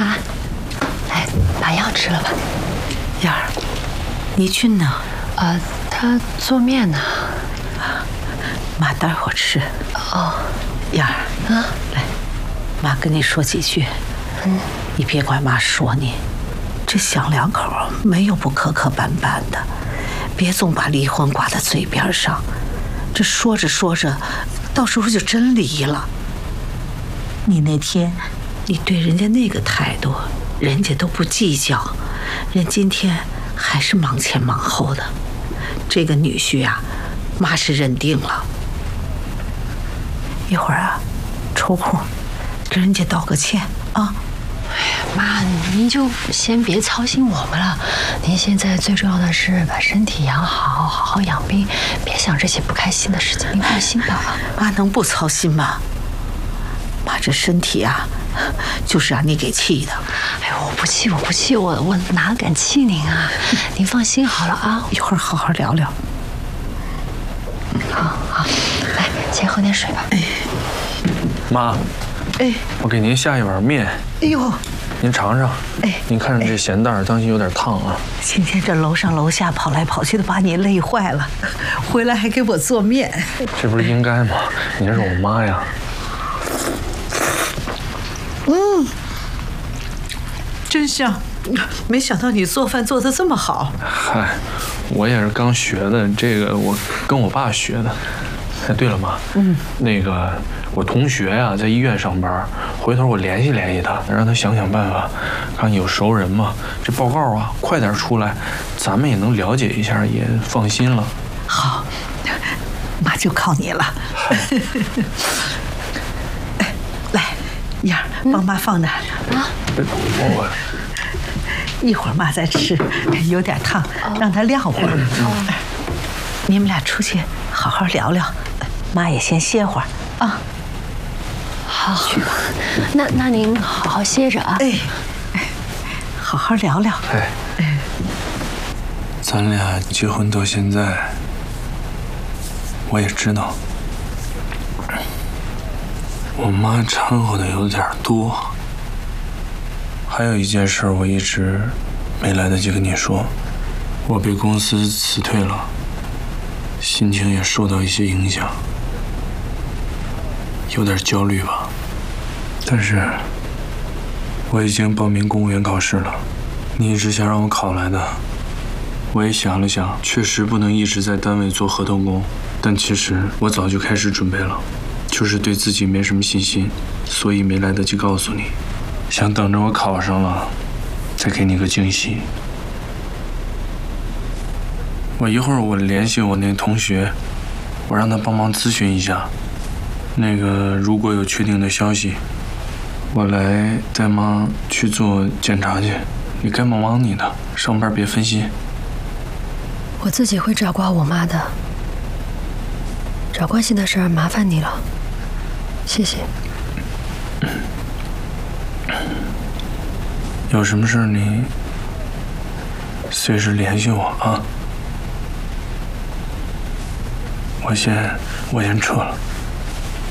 啊，来把药吃了吧。 燕儿，倪俊呢？ 他做面呢。 妈待会儿吃。 哦， 燕儿啊，来，妈跟你说几句。你别管妈说你，这小两口没有不磕磕绊绊的，别总把离婚挂在嘴边上。这说着说着，到时候就真离了。你那天，你对人家那个态度，人家都不计较，人今天还是忙前忙后的。这个女婿啊，妈是认定了。一会儿啊，抽空跟人家道个歉啊。 哎呀，妈，您就先别操心我们了。您现在最重要的是把身体养好，好好养病，别想这些不开心的事情。您放心吧。 妈能不操心吗？妈这身体啊，就是让你给气的。 哎呦，我不气，我哪敢气您啊？您放心好了啊。 一会儿好好聊聊。 好，来，先喝点水吧。 妈，我给您下一碗面。 哎呦， 您尝尝。您看着这咸淡，当心有点烫啊。 今天这楼上楼下跑来跑去的，把你累坏了，回来还给我做面。 这不是应该吗？您是我妈呀。 真香！没想到你做饭做得这么好。 嗨，我也是刚学的，这个我跟我爸学的。哎，对了妈，那个我同学呀，在医院上班，回头我联系联系他，让他想想办法，看有熟人嘛，这报告啊快点出来，咱们也能了解一下，也放心了。 好，妈就靠你了。来，燕儿，帮妈放那儿啊。一会儿妈再吃，有点烫，让它晾会儿。你们俩出去好好聊聊，妈也先歇会儿啊。 好，去吧。那您好好歇着啊。 好好聊聊。 咱俩结婚到现在，我也知道，我妈掺和的有点多。还有一件事我一直没来得及跟你说，我被公司辞退了，心情也受到一些影响，有点焦虑吧。但是我已经报名公务员考试了，你一直想让我考来的，我也想了想，确实不能一直在单位做合同工，但其实我早就开始准备了，就是对自己没什么信心，所以没来得及告诉你，想等着我考上了再给你个惊喜。一会儿我联系我那同学，我让他帮忙咨询一下，那个如果有确定的消息，我来带妈去做检查去。你该忙忙你的，上班别分心。 我自己会照顾好我妈的，找关系的事儿麻烦你了，谢谢。 有什么事你随时联系我啊。我先撤了。